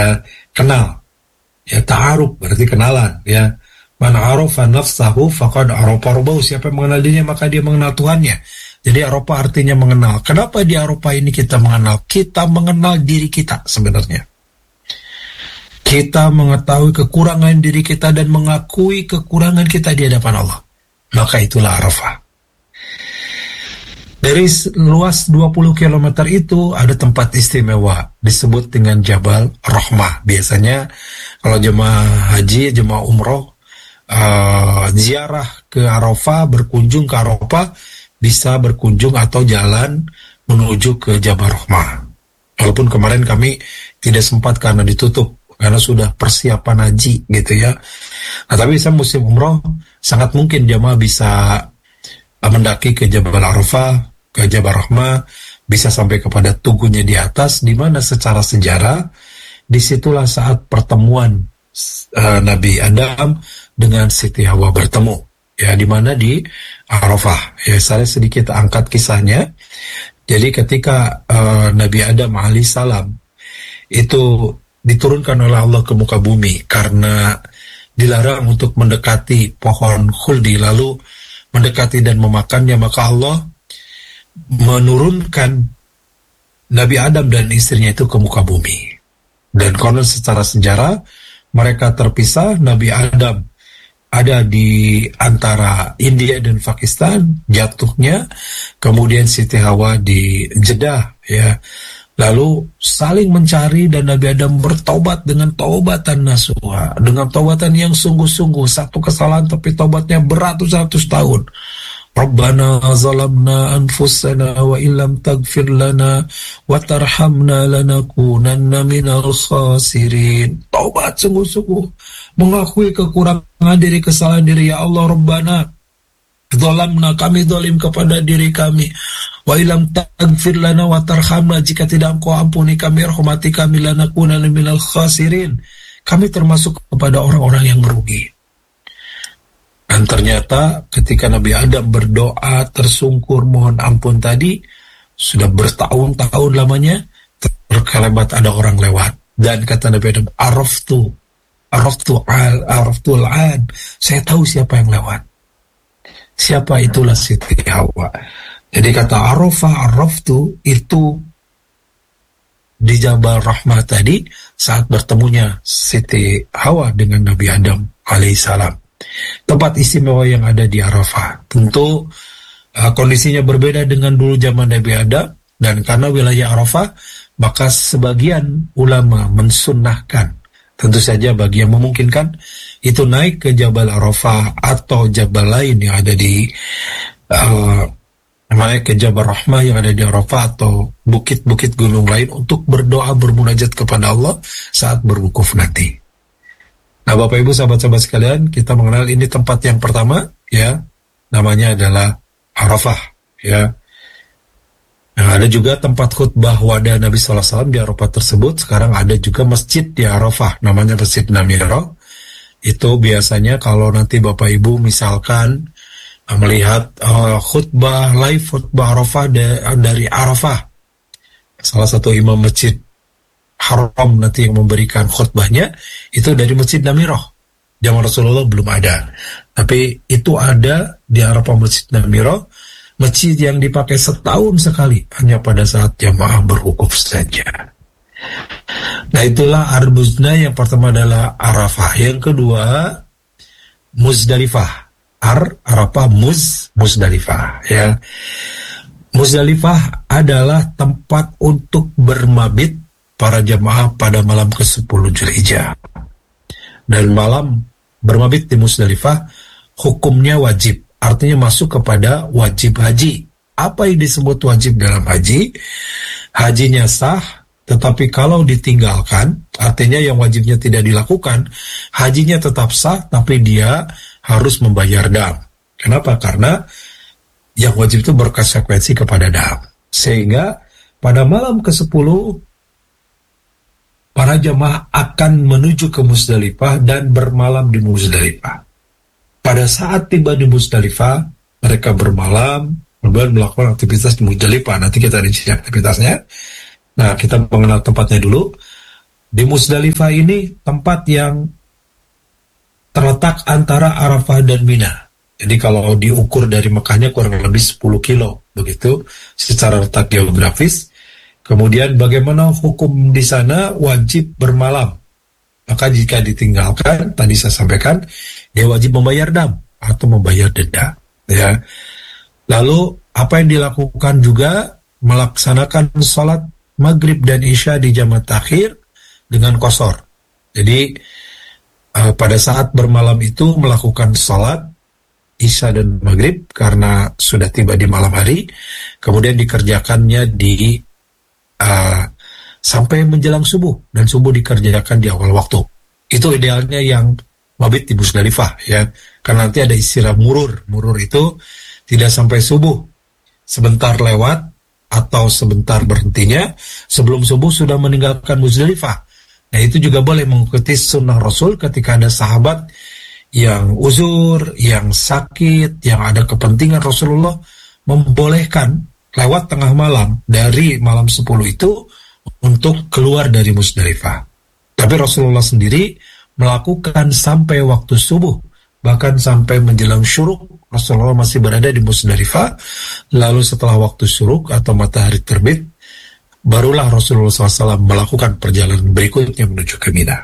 ya, kenal. Ya, ta'aruf berarti kenalan, ya. Man arafa nafsahu faqad arafa rabbahu. Siapa yang mengenal dirinya maka dia mengenal Tuhannya. Jadi arafa artinya mengenal. Kenapa di arafa ini kita mengenal? Kita mengenal diri kita sebenarnya. Kita mengetahui kekurangan diri kita dan mengakui kekurangan kita di hadapan Allah. Maka itulah Arafah. Dari luas 20 km itu ada tempat istimewa disebut dengan Jabal Rahmah. Biasanya kalau jemaah haji, jemaah umroh ziarah ke Arafah, berkunjung ke Arafah, bisa berkunjung atau jalan menuju ke Jabal Rahmah. Walaupun kemarin kami tidak sempat karena ditutup, karena sudah persiapan haji gitu ya. Nah, tapi bisa musim umroh sangat mungkin jemaah bisa mendaki ke Jabal Arafah, ke Jabal Rahmah, bisa sampai kepada tugunya di atas, di mana secara sejarah disitulah saat pertemuan Nabi Adam dengan Siti Hawa bertemu, ya, di mana di Arafah. Ya, saya sedikit angkat kisahnya. Jadi ketika Nabi Adam alaihissalam itu diturunkan oleh Allah ke muka bumi karena dilarang untuk mendekati pohon khuldi, lalu mendekati dan memakannya, maka Allah menurunkan Nabi Adam dan istrinya itu ke muka bumi. Dan konon secara sejarah mereka terpisah. Nabi Adam ada di antara India dan Pakistan, jatuhnya, kemudian Siti Hawa di Jeddah, ya. Lalu saling mencari dan Nabi Adam bertobat dengan taubatan nasuha, dengan taubatan yang sungguh-sungguh, satu kesalahan tapi taubatnya beratus-ratus tahun. Rabbana zalamna anfusana wa illam taghfir lana wa tarhamna lanakunanna minal khasirin. Taubat sungguh-sungguh, mengakui kekurangan diri, kesalahan diri. Ya Allah, Rabbana zalamna, kami zalim kepada diri kami. Wa illam taghfir lana wa tarhamna, jika tidak Engkau ampuni kami, rahmati kami, lanakunanna minal khasirin, kami termasuk kepada orang-orang yang merugi. Dan ternyata ketika Nabi Adam berdoa tersungkur mohon ampun tadi, sudah bertahun-tahun lamanya, terkelebat ada orang lewat. Dan kata Nabi Adam, araftul an, saya tahu siapa yang lewat. Siapa? Itulah Siti Hawa. Jadi kata araftu itu di Jabal Rahmah tadi saat bertemunya Siti Hawa dengan Nabi Adam alaihissalam. Tempat istimewa yang ada di Arafah. Tentu kondisinya berbeda dengan dulu zaman Nabi Adam, dan karena wilayah Arafah, maka sebagian ulama mensunnahkan, tentu saja bagi yang memungkinkan, itu naik ke Jabal Arafah atau Jabal lain yang ada di naik ke Jabal Rahmah yang ada di Arafah atau bukit-bukit gunung lain untuk berdoa, bermunajat kepada Allah saat berwukuf nanti. Nah, Bapak Ibu, sahabat-sahabat sekalian, kita mengenal ini tempat yang pertama, ya, namanya adalah Arafah, ya. Nah, ada juga tempat khutbah wada Nabi SAW di Arafah tersebut. Sekarang ada juga masjid di Arafah, namanya Masjid Namirah. Itu biasanya kalau nanti Bapak Ibu misalkan melihat live khutbah Arafah dari Arafah, salah satu imam masjid Haram nanti yang memberikan khutbahnya itu dari Masjid Namirah. Zaman Rasulullah belum ada, tapi itu ada di Arafah Masjid Namirah, masjid yang dipakai setahun sekali hanya pada saat jamaah berwukuf saja. Nah, itulah Arbuzna. Yang pertama adalah Arafah, yang kedua Muzdalifah. Arafah, Muzdalifah, ya. Muzdalifah adalah tempat untuk bermabit para jamaah pada malam ke-10 Dzulhijjah. Dan malam bermabit di Muzdalifah hukumnya wajib, artinya masuk kepada wajib haji. Apa yang disebut wajib dalam haji? Hajinya sah, tetapi kalau ditinggalkan, artinya yang wajibnya tidak dilakukan, hajinya tetap sah, tapi dia harus membayar dam. Kenapa? Karena yang wajib itu berkonsekuensi kepada dam. Sehingga pada malam ke-10 para jamaah akan menuju ke Muzdalifah dan bermalam di Muzdalifah. Pada saat tiba di Muzdalifah, mereka bermalam, kemudian melakukan aktivitas di Muzdalifah. Nanti kita rinci aktivitasnya. Nah, kita mengenal tempatnya dulu. Di Musdalifah ini tempat yang terletak antara Arafah dan Mina. Jadi kalau diukur dari Mekahnya kurang lebih 10 kilo, begitu, secara letak geografis. Kemudian bagaimana hukum di sana? Wajib bermalam. Maka jika ditinggalkan, tadi saya sampaikan, dia wajib membayar dam atau membayar denda. Ya. Lalu apa yang dilakukan juga? Melaksanakan sholat maghrib dan isya di jamaah takhir dengan qasar. Jadi pada saat bermalam itu melakukan sholat isya dan maghrib karena sudah tiba di malam hari, kemudian dikerjakannya di sampai menjelang subuh, dan subuh dikerjakan di awal waktu. Itu idealnya yang mabit di Musdalifah, ya, karena nanti ada istilah murur. Murur itu tidak sampai subuh, sebentar lewat atau sebentar berhentinya, sebelum subuh sudah meninggalkan Musdalifah. Nah, itu juga boleh mengikuti sunnah Rasul ketika ada sahabat yang uzur, yang sakit, yang ada kepentingan. Rasulullah membolehkan lewat tengah malam, dari malam 10 itu untuk keluar dari Musdalifah. Tapi Rasulullah sendiri melakukan sampai waktu subuh, bahkan sampai menjelang syuruk Rasulullah masih berada di Musdalifah. Lalu setelah waktu syuruk atau matahari terbit, barulah Rasulullah SAW melakukan perjalanan berikutnya menuju ke Mina.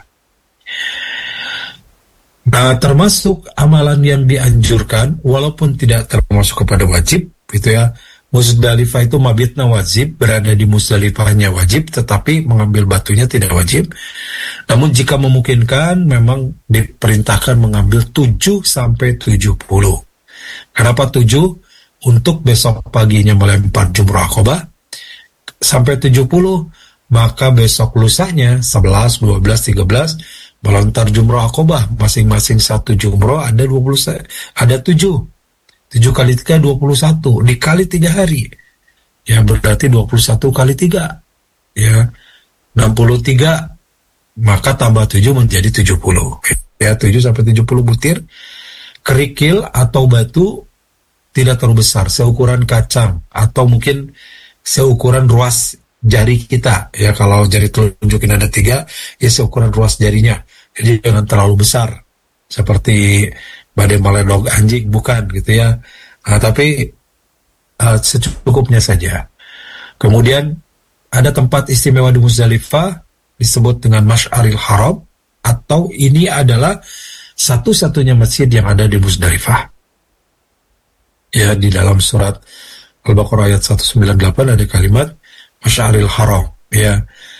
Nah, termasuk amalan yang dianjurkan, walaupun tidak termasuk kepada wajib, gitu ya. Musdalifah itu mabitnya wajib, berada di Musdalifahnya wajib, tetapi mengambil batunya tidak wajib. Namun jika memungkinkan, memang diperintahkan mengambil 7 sampai 70. Kenapa 7? Untuk besok paginya melempar jumrah Aqabah sampai 70, maka besok lusanya 11, 12, 13 melontar jumrah Aqabah, masing-masing satu jumrah ada 20, ada 7. 7 kali 3 21, dikali 3 hari. Ya berarti 21 kali 3. Ya 63, maka tambah 7 menjadi 70. Ya 7 sampai 70 butir kerikil atau batu, tidak terlalu besar, seukuran kacang atau mungkin seukuran ruas jari kita. Ya kalau jari telunjukin ada 3, ya seukuran ruas jarinya. Jadi jangan terlalu besar seperti badai maledog anjing, bukan gitu ya. Nah, tapi secukupnya saja. Kemudian ada tempat istimewa di Musdalifah disebut dengan Masy'aril Haram, atau ini adalah satu-satunya masjid yang ada di Musdalifah. Ya, di dalam surat Al-Baqarah ayat 198 ada kalimat Masy'aril Haram, ya.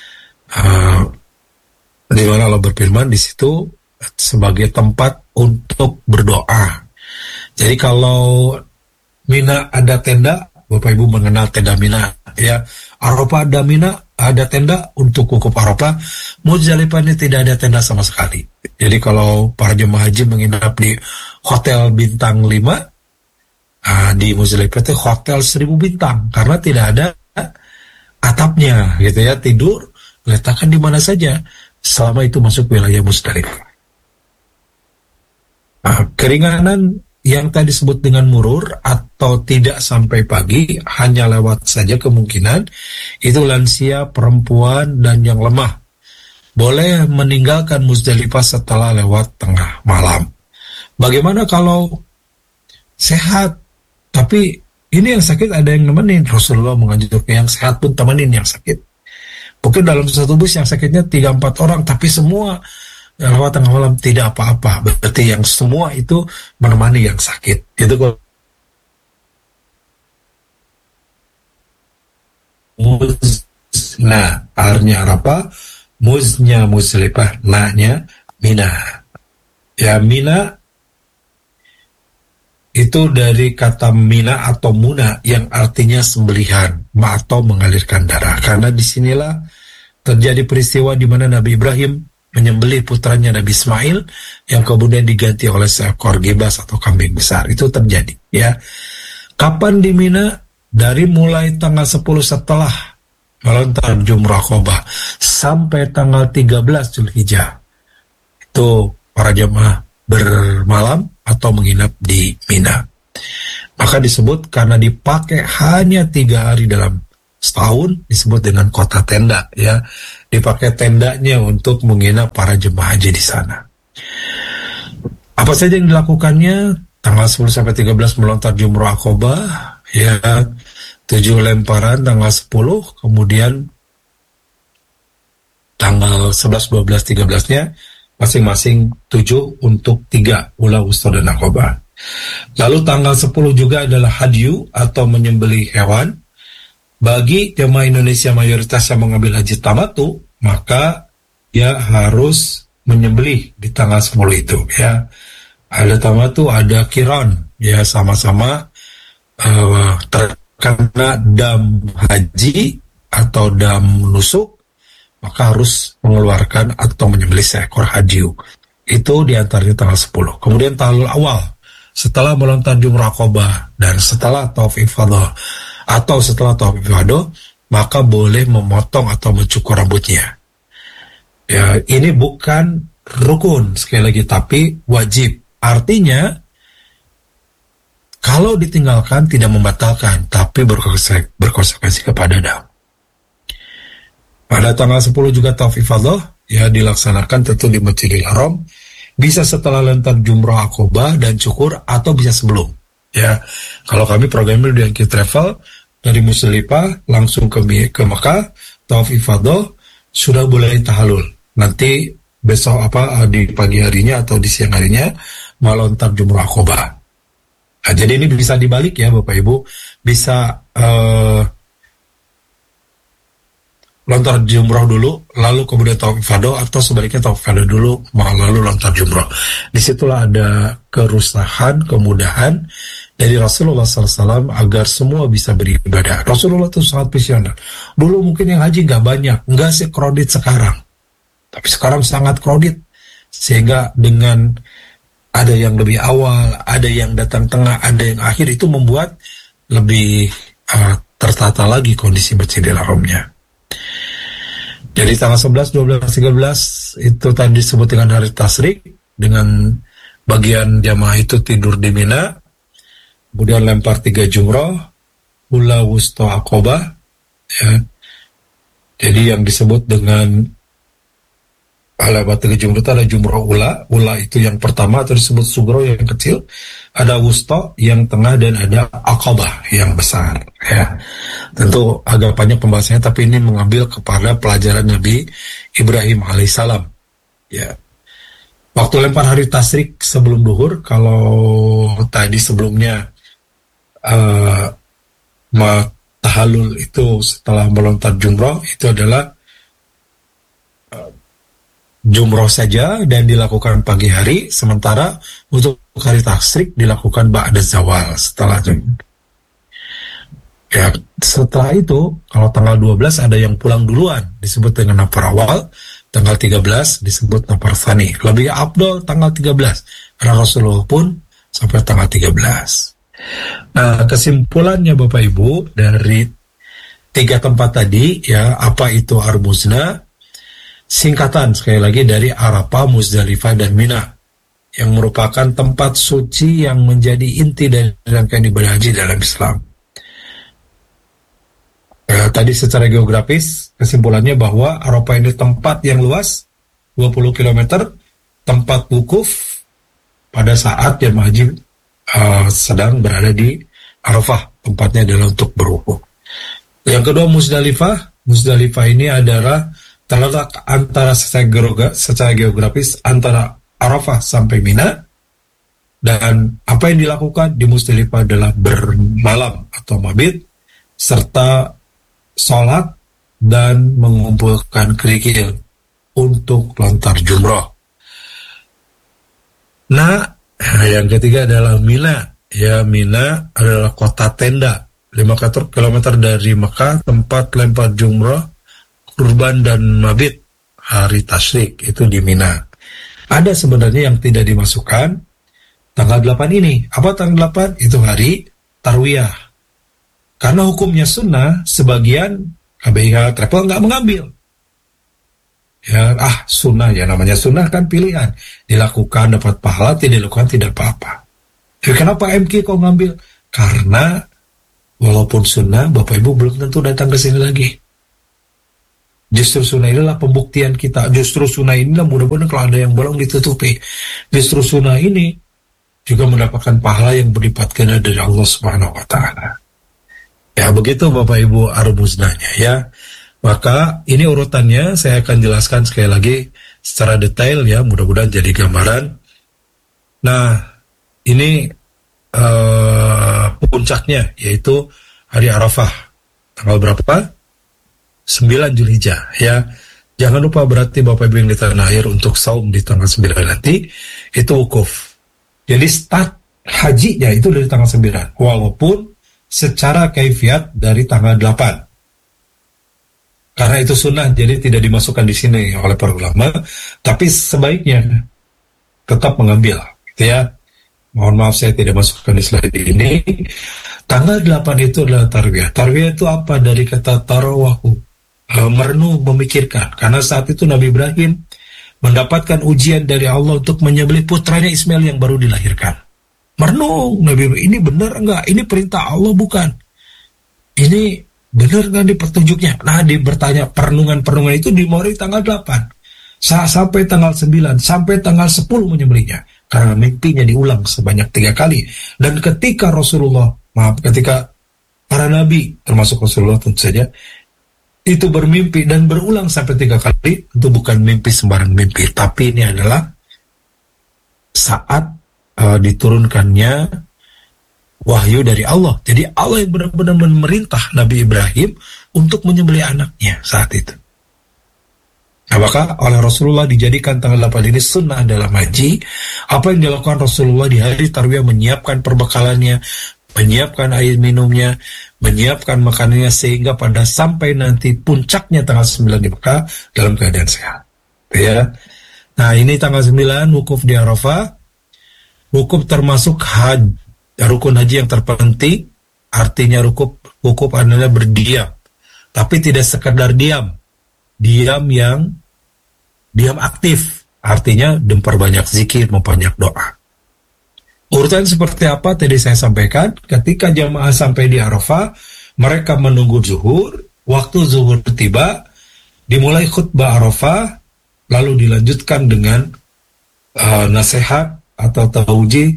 Di mana Allah berfirman di situ sebagai tempat untuk berdoa. Jadi kalau Mina ada tenda, Bapak Ibu mengenal tenda Mina, ya. Arafah ada Mina, ada tenda untuk wukuf Arafah. Muzdalifah ini tidak ada tenda sama sekali. Jadi kalau para jemaah haji menginap di hotel bintang 5, di Muzdalifah itu hotel 1000 bintang, karena tidak ada atapnya, gitu ya. Tidur letakkan di mana saja selama itu masuk wilayah Muzdalifah. Keringanan yang tadi disebut dengan murur atau tidak sampai pagi, hanya lewat saja kemungkinan, itu lansia, perempuan, dan yang lemah. Boleh meninggalkan Muzdalifah setelah lewat tengah malam. Bagaimana kalau sehat, tapi ini yang sakit ada yang nemenin? Rasulullah menganjurkan yang sehat pun temenin yang sakit. Mungkin dalam satu bus yang sakitnya 3-4 orang, tapi semua lewat tengah malam tidak apa-apa. Berarti yang semua itu menemani yang sakit. Itu kalau Nah, artinya apa? Muznya Musdalifah, na-nya Mina. Ya, Mina itu dari kata Mina atau Muna yang artinya sembelihan atau mengalirkan darah. Karena disinilah terjadi peristiwa di mana Nabi Ibrahim menyembelih putranya Nabi Ismail yang kemudian diganti oleh seekor gibas atau kambing besar. Itu terjadi, ya. Kapan di Mina? Dari mulai tanggal 10 setelah melontar jumrah Aqabah sampai tanggal 13 Zulhijjah. Itu para jemaah bermalam atau menginap di Mina. Maka disebut karena dipakai hanya 3 hari dalam setahun, disebut dengan kota tenda, ya. dipakai tendanya untuk menginap para jemaah haji di sana. Apa saja yang dilakukannya? Tanggal 10 sampai 13 melontar Jumrah Aqabah, ya, 7 lemparan tanggal 10, kemudian tanggal 11, 12, 13-nya masing-masing 7 untuk 3 Ula, Wusta, dan Aqabah. Lalu tanggal 10 juga adalah hadyu atau menyembelih hewan. Bagi jemaah Indonesia mayoritas yang mengambil haji tamattu, maka dia harus menyembelih di tanggal 10 itu, ya. Ada tamattu, ada kiron, ya, sama-sama terkena dam haji atau dam nusuk, maka harus mengeluarkan atau menyembelih seekor hadyu. Itu diantaranya tanggal 10. Kemudian tahlul awal, setelah melontar Jumrah Aqabah dan setelah Thauf Ifadah atau setelah Thauf Ifadah, maka boleh memotong atau mencukur rambutnya. Ya, ini bukan rukun sekali lagi, tapi wajib. Artinya, kalau ditinggalkan tidak membatalkan, tapi berkonsekuensi kepada dam. Pada tanggal 10 juga Thauf Ifadah, ya, dilaksanakan tentu di Masjidil Haram. Bisa setelah lontar Jumrah Aqabah dan cukur, atau bisa sebelum. Ya, kalau kami programmer di Yankee Travel dari Musdalifah langsung ke Mekah, Thauf Ifadah sudah boleh tahallul. Nanti besok di pagi harinya atau di siang harinya melontar Jumrah Aqabah. Nah, jadi ini bisa dibalik ya Bapak Ibu, bisa lontar Jumrah dulu, lalu kemudian Thauf Ifadah, atau sebaliknya Thauf Ifadah dulu, lalu lontar Jumrah. Disitulah ada kerusahan, kemudahan dari Rasulullah SAW agar semua bisa beribadah. Rasulullah itu sangat visioner. Dulu mungkin yang haji nggak banyak, nggak sekrodit sekarang. Tapi sekarang sangat kredit, sehingga dengan ada yang lebih awal, ada yang datang tengah, ada yang akhir, itu membuat lebih tertata lagi kondisi Masjidil Haramnya. Jadi tanggal 11, 12, 13 itu tadi disebut dengan hari Tasyrik, dengan bagian jamaah itu tidur di Mina, kemudian lempar 3 jumrah, Ula, Wusta, Aqabah, ya. Jadi yang disebut dengan Alabat 3 jumrah itu ada Jumrah Ula itu yang pertama, atau disebut Sugro yang kecil, ada Wusta yang tengah, dan ada Aqabah yang besar, ya. Tentu agak banyak pembahasannya, tapi ini mengambil kepada pelajaran Nabi Ibrahim alaihissalam, ya. Waktu lempar hari Tasyrik sebelum duhur, kalau tadi sebelumnya tahallul itu setelah melontar jumrah, itu adalah jumrah saja dan dilakukan pagi hari, sementara untuk hari Tasyrik dilakukan ba'da zawal, setelah jumrah. Ya, setelah itu kalau tanggal 12 ada yang pulang duluan, disebut dengan nafar awal. Tanggal 13 disebut nafar tsani. Lebih afdol tanggal 13 karena Rasulullah pun sampai tanggal 13. Nah, kesimpulannya Bapak Ibu dari 3 tempat tadi, ya, apa itu Ar-Muznah? Singkatan sekali lagi dari Arafah, Musdalifah, dan Mina, yang merupakan tempat suci yang menjadi inti dari rangkaian ibadah haji dalam Islam. Ya, tadi secara geografis kesimpulannya bahwa Arafah ini tempat yang luas 20 km, tempat wukuf pada saat jemaah haji sedang berada di Arafah, tempatnya adalah untuk berwukuf. Yang kedua Musdalifah. Musdalifah ini adalah terletak antara secara geografis antara Arafah sampai Mina, dan apa yang dilakukan di Musdalifah adalah bermalam atau mabit, serta sholat dan mengumpulkan kerikil untuk lontar jumrah. Nah, yang ketiga adalah Mina. Ya, Mina adalah kota tenda 5 km dari Mekah, tempat lempar jumrah, kurban, dan mabit hari Tasyrik itu di Mina. Ada sebenarnya yang tidak dimasukkan tanggal 8 ini. Apa tanggal 8? Itu hari Tarwiyah. Karena hukumnya sunnah, sebagian KBIH Travel nggak mengambil. Ya, sunnah ya, namanya sunnah kan pilihan. Dilakukan dapat pahala, tidak dilakukan tidak apa-apa. Jadi kenapa MK kok ngambil? Karena walaupun sunnah, Bapak Ibu belum tentu datang ke sini lagi. Justru sunnah inilah pembuktian kita. Justru sunnah inilah mudah-mudahan kalau ada yang bolong ditutupi. Justru sunnah ini juga mendapatkan pahala yang berlipat ganda dari Allah Subhanahu wa taala. Ya, begitu Bapak Ibu ar-muznahnya ya. Maka ini urutannya saya akan jelaskan sekali lagi secara detail ya, mudah-mudahan jadi gambaran. Nah, ini puncaknya yaitu hari Arafah. Tanggal berapa? 9 Zulhijjah ya. Jangan lupa berarti Bapak Ibu yang di tanah air untuk saum di tanggal 9 nanti itu wukuf. Jadi start hajinya itu dari tanggal 9 walaupun secara kaifiat dari tanggal 8. Karena itu sunnah jadi tidak dimasukkan di sini oleh para ulama, tapi sebaiknya tetap mengambil gitu ya. Mohon maaf saya tidak masukkan di slide ini. Tanggal 8 itu adalah tarwiyah. Tarwiyah itu apa? Dari kata tarawahu, merenung, memikirkan. Karena saat itu Nabi Ibrahim mendapatkan ujian dari Allah untuk menyembelih putranya Ismail yang baru dilahirkan. Merenung, Nabi Ibrahim, ini benar enggak? Ini perintah Allah bukan? Ini benar enggak di petunjuknya? Nah, dia bertanya, perenungan-perenungan itu dimulai tanggal 8. Sampai tanggal 9, sampai tanggal 10 menyembelihnya. Karena mimpinya diulang sebanyak 3 kali. Dan ketika ketika para nabi, termasuk Rasulullah tentu saja, itu bermimpi dan berulang sampai 3 kali, itu bukan mimpi sembarang mimpi, tapi ini adalah saat diturunkannya wahyu dari Allah. Jadi Allah yang benar-benar memerintah Nabi Ibrahim untuk menyembelih anaknya saat itu. Nah, maka oleh Rasulullah dijadikan tanggal 8 ini sunnah dalam haji. Apa yang dilakukan Rasulullah di hari Tarwiyah, menyiapkan perbekalannya, menyiapkan air minumnya, menyiapkan makanannya, sehingga pada sampai nanti puncaknya tanggal 9 di Mekah dalam keadaan sehat. Ya. Nah, ini tanggal 9 wukuf di Arafah. Wukuf termasuk rukun haji yang terpenting. Artinya wukuf adalah berdiam, tapi tidak sekedar diam aktif, artinya memperbanyak zikir, memperbanyak doa. Urutan seperti apa tadi saya sampaikan. Ketika jamaah sampai di Arafah, mereka menunggu zuhur. Waktu zuhur tiba, dimulai khutbah Arafah, lalu dilanjutkan dengan nasihat atau tauji,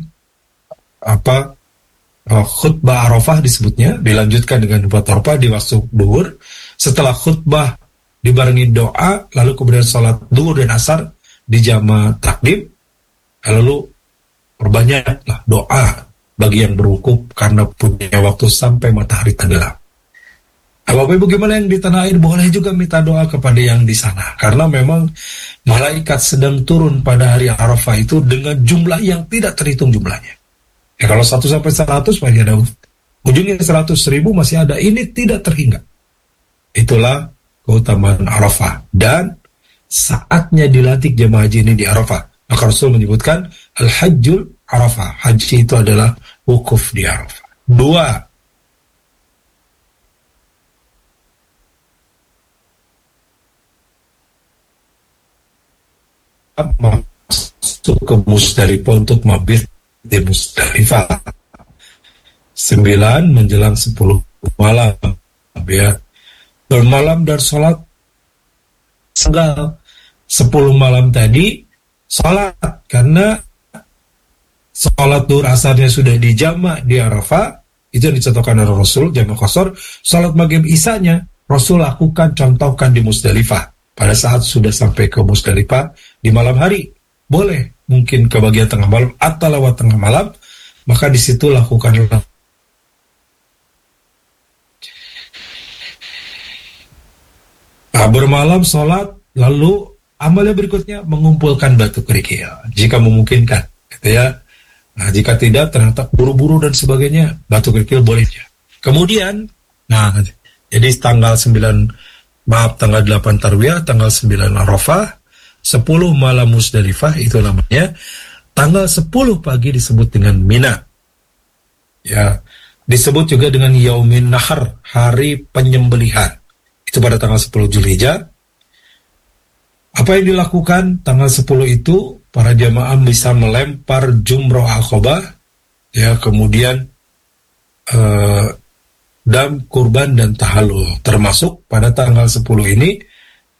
khutbah Arafah disebutnya, dilanjutkan dengan khutbah Arafah di waktu zuhur. Setelah khutbah dibarengi doa, lalu kemudian sholat zuhur dan asar di jamaah takdim, lalu perbanyaklah doa bagi yang berwukuf karena punya waktu sampai matahari tenggelam. Bapak Ibu gimana yang di tanah air, boleh juga minta doa kepada yang di sana, karena memang malaikat sedang turun pada hari Arafah itu dengan jumlah yang tidak terhitung jumlahnya. Ya, kalau 1 sampai 100 masih ada, ujungnya 100.000 masih ada, ini tidak terhingga. Itulah keutamaan Arafah, dan saatnya dilantik jemaah haji ini di Arafah. Maka Rasul menyebutkan Al-Hajjul Arafah, haji itu adalah wukuf di Arafah. 2, masuk ke Musdalifah untuk mabit di Musdalifah. 9 menjelang 10 malam ya, bermalam dan sholat tanggal 10 malam tadi sholat, karena sholat duhur asarnya sudah dijamak di Arafah, itu yang dicontohkan oleh Rasul, jamak qasar. Sholat maghrib isanya Rasul lakukan, contohkan di Musdalifah. Pada saat sudah sampai ke Musdalifah di malam hari, boleh mungkin ke bagian tengah malam atau lewat tengah malam, maka di situ lakukanlah bermalam, sholat, lalu amalnya berikutnya mengumpulkan batu kerikil jika memungkinkan, gitu ya. Nah, jika tidak, ternyata buru-buru dan sebagainya, batu kerikil bolehnya. Kemudian, jadi tanggal 8 Tarwiyah, tanggal 9 Arafah, 10 malam Musdalifah itu namanya. Tanggal 10 pagi disebut dengan Mina. Ya, disebut juga dengan Yaumin Nahar, hari penyembelihan. Itu pada tanggal 10 Zulhijjah. Apa yang dilakukan tanggal 10 itu, para jamaah bisa melempar jumroh Aqabah, ya, kemudian dam, kurban, dan tahallul. Termasuk pada tanggal 10 ini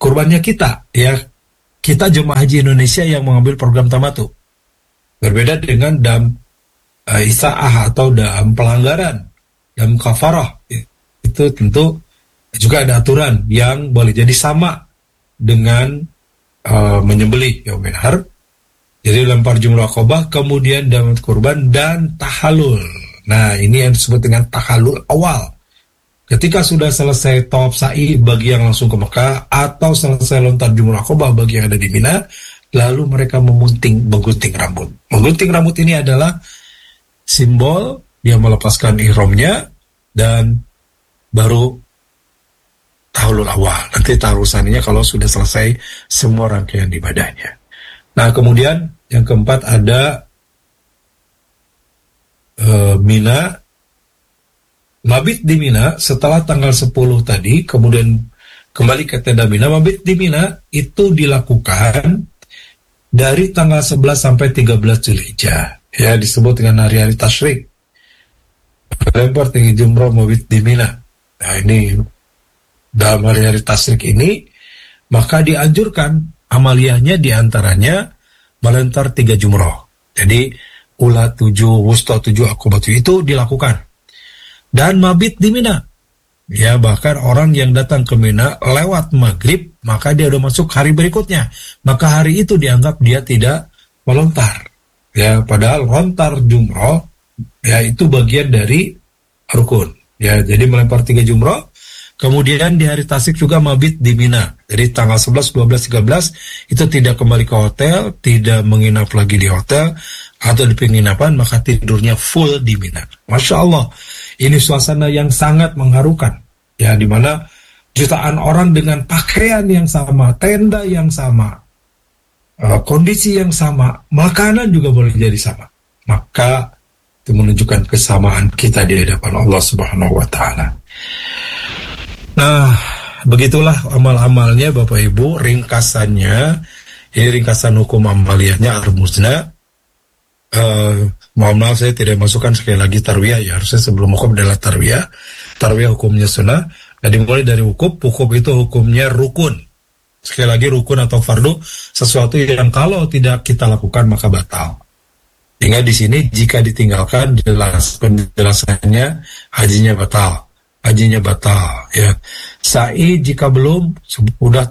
kurbannya kita, ya. Kita jemaah haji Indonesia yang mengambil program tamatu. Berbeda dengan dam isaah atau dam pelanggaran, dam kafarah. Itu tentu juga ada aturan yang boleh jadi sama dengan menyembelih yaumil har. Jadi lempar jumrah Aqabah, kemudian dam kurban dan tahalul. Nah, ini yang disebut dengan tahalul awal. Ketika sudah selesai tawaf sa'i bagi yang langsung ke Mekah atau selesai lontar jumrah Aqabah bagi yang ada di Mina, lalu mereka menggunting rambut. Menggunting rambut ini adalah simbol dia melepaskan ihramnya dan baru tahallul awal. Nanti taharusannya kalau sudah selesai semua rangkaian ibadahnya. Nah, kemudian yang keempat ada Mina. Mabit di Mina setelah tanggal 10 tadi, kemudian kembali ke tenda Mina. Mabit di Mina itu dilakukan dari tanggal 11 sampai 13 Zulhijjah. Ya, disebut dengan hari-hari tasyrik. Lempar tinggi jumroh mabit di Mina. Nah, ini dalam hari-hari tasyrik ini, maka dianjurkan amaliyahnya diantaranya melempar 3 jumroh. Jadi, ula 7, wusta 7, Aqabah 7 itu dilakukan. Dan mabit di Mina. Ya, bahkan orang yang datang ke Mina lewat maghrib, maka dia udah masuk hari berikutnya. Maka hari itu dianggap dia tidak melontar. Ya, padahal lontar jumroh, ya itu bagian dari rukun. Ya, jadi melempar 3 jumroh. Kemudian di hari tasyrik juga mabit di Mina. Jadi tanggal 11, 12, 13 itu tidak kembali ke hotel, tidak menginap lagi di hotel atau di penginapan, maka tidurnya full di Mina. Masya Allah. Ini suasana yang sangat mengharukan, ya, di mana jutaan orang dengan pakaian yang sama, tenda yang sama, kondisi yang sama, makanan juga boleh jadi sama. Maka itu menunjukkan kesamaan kita di hadapan Allah Subhanahu wa Ta'ala. Nah, begitulah amal-amalnya Bapak Ibu, ringkasannya. Ini ringkasan hukum amaliyahnya al-musna. Mohon maaf saya tidak masukkan sekali lagi tarwiyah, ya harusnya sebelum hukum adalah tarwiyah. Tarwiyah hukumnya sunnah. Dan dimulai dari hukum itu hukumnya rukun. Sekali lagi rukun atau fardu, sesuatu yang kalau tidak kita lakukan maka batal. Hingga di sini jika ditinggalkan penjelasannya hajinya batal, ya. Sa'i jika belum udah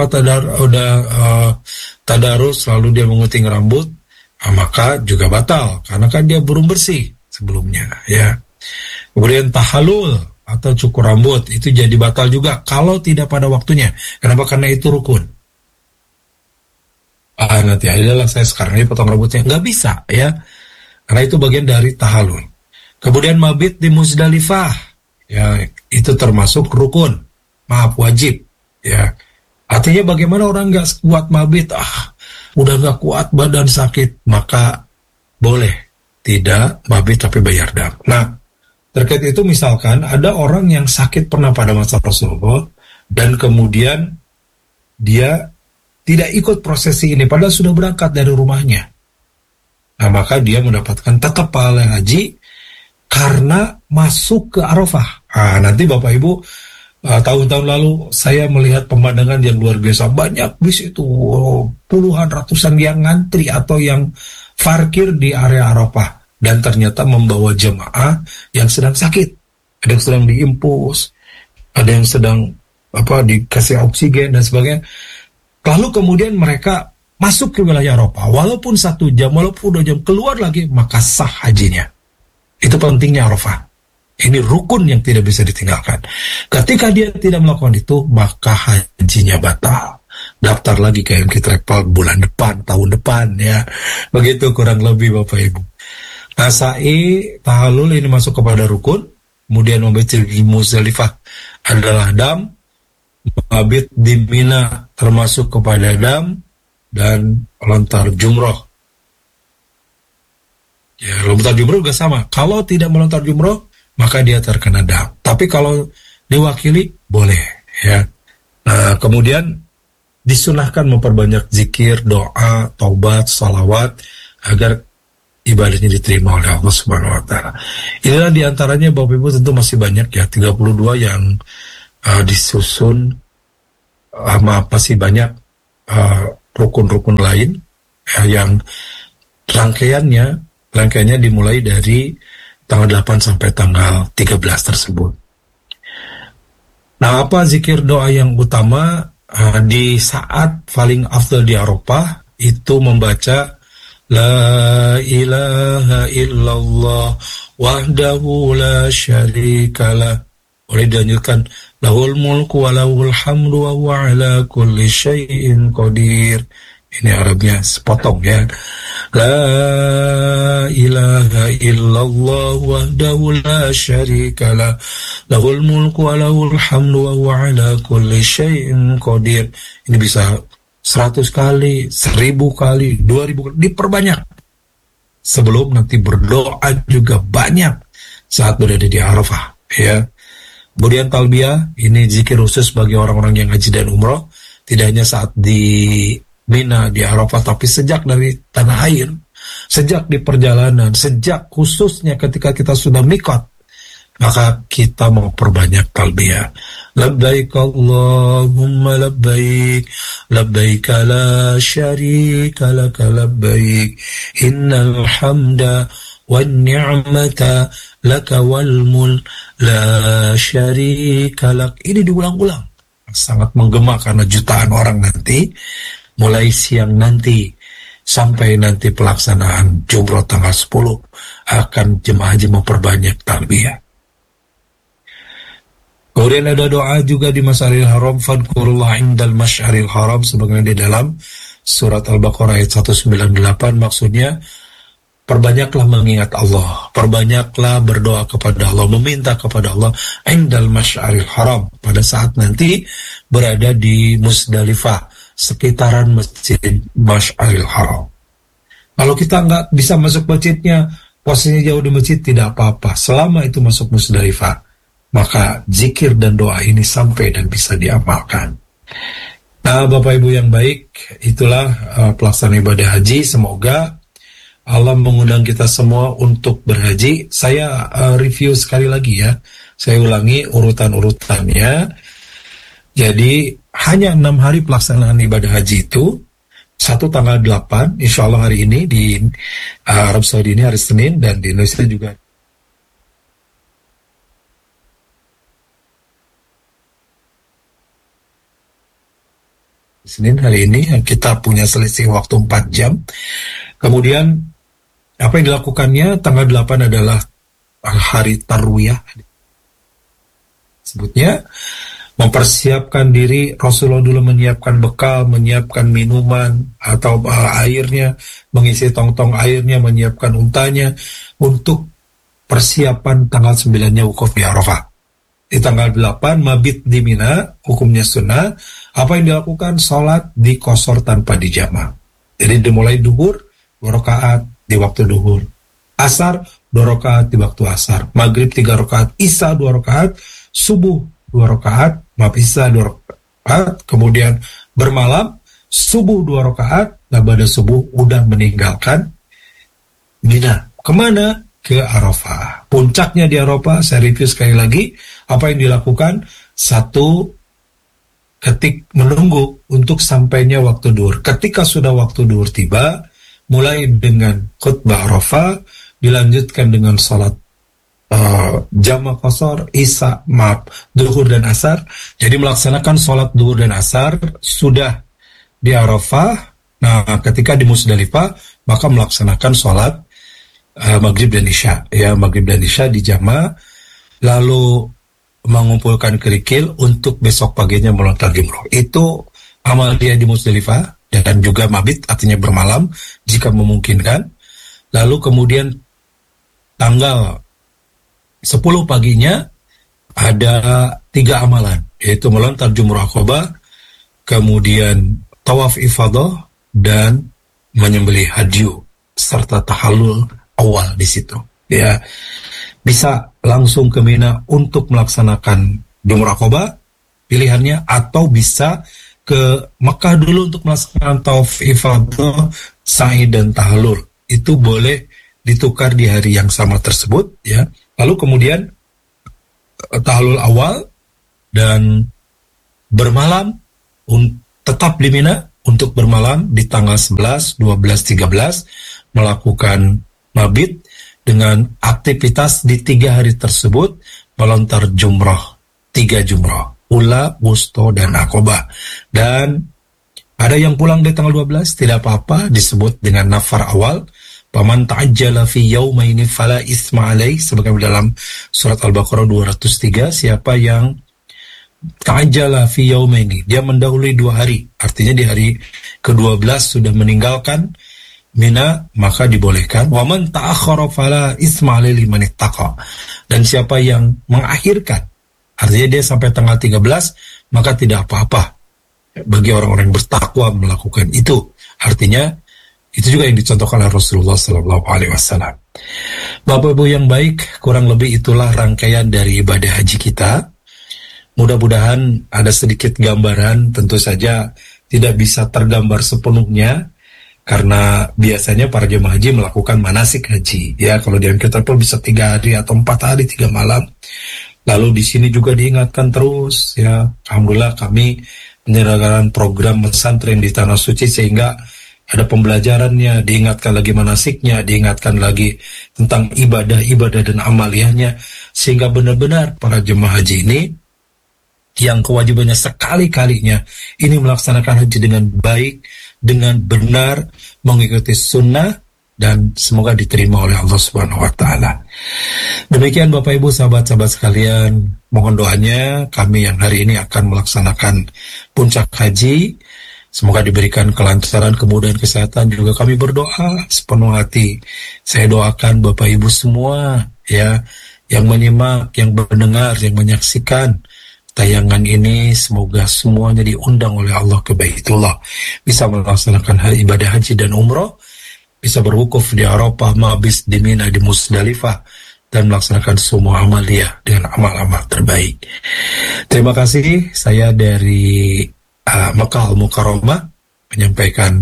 tadarus lalu dia mengunting rambut, maka juga batal karena kan dia belum bersih sebelumnya, ya. Kemudian tahallul atau cukur rambut itu jadi batal juga kalau tidak pada waktunya. Kenapa? Karena itu rukun. Nanti adalah saya sekarang ini potong rambutnya, nggak bisa, ya, karena itu bagian dari tahallul. Kemudian mabit di Muzdalifah, ya, itu termasuk rukun, wajib, ya. Artinya bagaimana orang nggak kuat mabit, udah gak kuat badan sakit, maka boleh tidak mabit tapi bayar dam. Nah, terkait itu misalkan ada orang yang sakit pernah pada masa Rasulullah dan kemudian dia tidak ikut prosesi ini padahal sudah berangkat dari rumahnya. Nah, maka dia mendapatkan tetap pahala haji karena masuk ke Arafah. Nanti Bapak Ibu, tahun-tahun lalu saya melihat pemandangan yang luar biasa, banyak bis itu puluhan ratusan yang ngantri atau yang parkir di area Arafah dan ternyata membawa jemaah yang sedang sakit, ada yang sedang diimpus, ada yang sedang dikasih oksigen dan sebagainya. Lalu kemudian mereka masuk ke wilayah Arafah, walaupun 1 jam, walaupun 2 jam keluar lagi, maka sah hajinya. Itu pentingnya Arafah. Ini rukun yang tidak bisa ditinggalkan. Ketika dia tidak melakukan itu, maka hajinya batal. Daftar lagi ke MK Travel bulan depan, tahun depan, ya. Begitu kurang lebih Bapak Ibu. Nah, sa'i, tahallul ini masuk kepada rukun. Kemudian mabit di Muzdalifah adalah dam. Mabit di Mina termasuk kepada dam. Dan lontar jumroh. Ya, lontar jumroh juga sama. Kalau tidak melontar jumroh, maka dia terkena dam. Tapi kalau diwakili, boleh, ya. Nah, kemudian disunahkan memperbanyak zikir, doa, taubat, salawat agar ibadahnya diterima oleh Allah Subhanahu wa Ta'ala. Inilah diantaranya Bapak Ibu, tentu masih banyak, ya, 32 yang disusun masih banyak rukun-rukun lain yang rangkaiannya dimulai dari tanggal 8 sampai tanggal 13 tersebut. Nah, apa zikir doa yang utama di saat paling afdal di Arafah itu membaca La ilaha illallah wahdahu la syarikalah. Boleh dilanjutkan lahul mulku wa lahul hamdu wa huwa ala kulli syai'in qadir. Ini Arabnya sepotong ya. La ilaha illallah wahdahu la syarikalah lahul mulku wa lahul hamdu wa huwa ala kulli syai'in qadir. Ini bisa 100 kali, 1000 kali, 2000 kali, diperbanyak. Sebelum nanti berdoa juga banyak saat berada di Arafah ya. Kemudian talbiyah, ini zikir khusus bagi orang-orang yang haji dan umroh, tidak hanya saat di Mina, di Arafah, tapi sejak dari tanah air, sejak di perjalanan, sejak khususnya ketika kita sudah mikot, maka kita mau perbanyak talbiyah. Labbaik Allahumma labbaik, labbaik la syarika laka labbaik, innal hamda wan ni'mata laka wal mulk la syarika lak. Ini diulang-ulang. Sangat menggema karena jutaan orang nanti, mulai siang nanti sampai nanti pelaksanaan Jumroh tanggal 10 akan jemaah haji memperbanyak talbiyah. Kemudian ada doa juga di Masyaril Haram, fadkurullah indal masyaril haram, sebagaimana di dalam surat Al-Baqarah ayat 198, maksudnya perbanyaklah mengingat Allah, perbanyaklah berdoa kepada Allah, meminta kepada Allah indal masyaril haram, pada saat nanti berada di Musdalifah, sekitaran masjid Masyaril Haram. Kalau kita nggak bisa masuk masjidnya, posisinya jauh di masjid, tidak apa-apa, selama itu masuk Musdalifah, maka zikir dan doa ini sampai dan bisa diamalkan. Nah, Bapak Ibu yang baik, itulah pelaksanaan ibadah haji. Semoga Allah mengundang kita semua untuk berhaji. Saya review sekali lagi ya, saya ulangi urutan-urutannya. Jadi hanya 6 hari pelaksanaan ibadah haji itu. Satu tanggal 8, insya Allah hari ini di Arab Saudi ini hari Senin, dan di Indonesia juga Senin hari ini. Kita punya selisih waktu 4 jam. Kemudian apa yang dilakukannya, tanggal 8 adalah hari Tarwiyah, sebutnya mempersiapkan diri. Rasulullah dulu menyiapkan bekal, menyiapkan minuman atau airnya, mengisi tong-tong airnya, menyiapkan untanya untuk persiapan tanggal 9-nya wukuf di Arafah. Di tanggal 8 mabit di Mina, hukumnya sunnah. Apa yang dilakukan? Sholat di qashar tanpa dijama. Jadi dimulai duhur 2 rakaat di waktu duhur, asar 2 rakaat di waktu asar, maghrib 3 rakaat, isya 2 rakaat, subuh 2 rakaat, isya 2 rakaat, kemudian bermalam subuh 2 rakaat. Nah, pada subuh udah meninggalkan Mina. Kemana? Ke Arafah. Puncaknya di Arafah, saya review sekali lagi. Apa yang dilakukan? 1, menunggu untuk sampainya waktu duhur. Ketika sudah waktu duhur tiba, mulai dengan khutbah Arafah, dilanjutkan dengan sholat jama qashar, isya, duhur dan asar. Jadi melaksanakan sholat duhur dan asar sudah di Arafah. Nah, ketika di Musdalifah, maka melaksanakan sholat maghrib dan isya, ya, maghrib dan isya di jama, lalu mengumpulkan kerikil untuk besok paginya melontar jumroh. Itu amal dia di Musdalifah, dan juga mabit, artinya bermalam jika memungkinkan. Lalu kemudian tanggal 10 paginya ada 3 amalan, yaitu melontar jumroh Aqabah, kemudian tawaf ifadah, dan menyembelih hadyu serta tahallul awal di situ. Ya, bisa langsung ke Mina untuk melaksanakan jumroh Aqabah pilihannya, atau bisa ke Mekah dulu untuk melaksanakan tawaf ifadah, sa'i dan tahallul. Itu boleh ditukar di hari yang sama tersebut, ya. Lalu kemudian tahallul awal dan bermalam tetap di Mina untuk bermalam di tanggal 11, 12, 13 melakukan mabit dengan aktivitas di 3 hari tersebut melontar jumrah, 3 jumrah, ula, wusto, dan akobah. Dan ada yang pulang di tanggal 12 tidak apa-apa, disebut dengan nafar awal. Paman ta'ajjala fi yaumaini fala isma alaih, sebagaimana dalam surat Al-Baqarah 203, siapa yang ta'ajjala fi yaumaini, dia mendahului 2 hari, artinya di hari ke-12 sudah meninggalkan Mina, maka dibolehkan. Wa man ta'akhkhara fala isma alaih liman ittaqa, dan siapa yang mengakhirkan, artinya dia sampai tanggal 13, maka tidak apa-apa bagi orang-orang yang bertakwa melakukan itu. Artinya itu juga yang dicontohkan oleh Rasulullah SAW. Bapak Ibu yang baik, kurang lebih itulah rangkaian dari ibadah haji kita. Mudah-mudahan ada sedikit gambaran, tentu saja tidak bisa tergambar sepenuhnya, karena biasanya para jemaah haji melakukan manasik haji. Ya, kalau di Ankara bisa 3 hari atau 4 hari 3 malam. Lalu di sini juga diingatkan terus, ya, alhamdulillah kami menyelenggarakan program pesantren di Tanah Suci, sehingga ada pembelajarannya, diingatkan lagi manasiknya, diingatkan lagi tentang ibadah-ibadah dan amaliyahnya, sehingga benar-benar para jemaah haji ini yang kewajibannya sekali-kalinya ini melaksanakan haji dengan baik, dengan benar, mengikuti sunnah, dan semoga diterima oleh Allah Subhanahu wa Ta'ala. Demikian Bapak Ibu, sahabat-sahabat sekalian, mohon doanya kami yang hari ini akan melaksanakan puncak haji. Semoga diberikan kelancaran, kemudahan, kesehatan. Juga kami berdoa sepenuh hati. Saya doakan Bapak Ibu semua, ya, yang menyimak, yang mendengar, yang menyaksikan tayangan ini, semoga semuanya diundang oleh Allah ke Baitullah, bisa melaksanakan ibadah haji dan umroh, bisa berwukuf di Arafah, mabis di Mina, di Musdalifah, dan melaksanakan semua amaliyah dengan amal-amal terbaik. Terima kasih. Saya dari Mekah Al-Mukarramah menyampaikan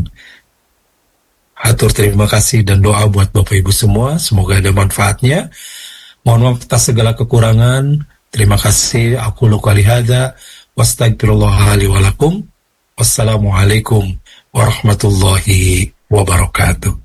hatur terima kasih dan doa buat Bapak Ibu semua. Semoga ada manfaatnya. Mohon maaf atas segala kekurangan. Terima kasih. Aku qouli hadza wastaghfirullah li wa lakum. Wassalamualaikum warahmatullahi wabarakatuh.